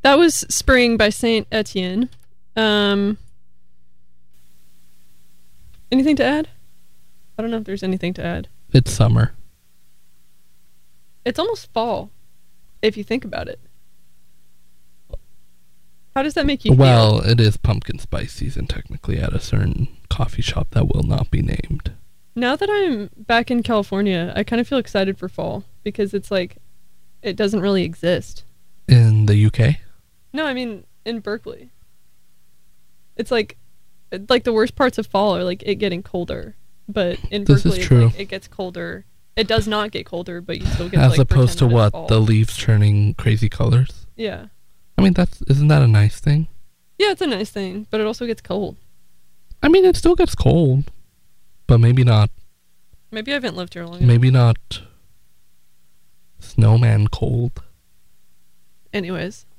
that was Spring by Saint Etienne. Anything to add? I don't know if there's anything to add. It's summer. It's almost fall, if you think about it. How does that make you feel? Well, it is pumpkin spice season technically at a certain coffee shop that will not be named. Now that I'm back in California, I kind of feel excited for fall because it's like, it doesn't really exist. In the UK? No, I mean, in Berkeley. It's like the worst parts of fall are like it getting colder. But in This Berkeley, is true. It's like it gets colder. It does not get colder, but you still get As like opposed to pretend that what? it's fall. The leaves turning crazy colors? Yeah. I mean, isn't that a nice thing? Yeah, it's a nice thing, but it also gets cold. I mean, it still gets cold, but maybe not. Maybe I haven't lived here long enough. Maybe not snowman cold. Anyways,